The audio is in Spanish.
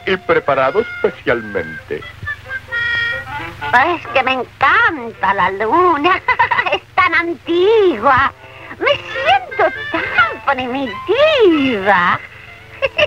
y preparado especialmente. Es que me encanta la luna. Es tan antigua. Me siento tan primitiva.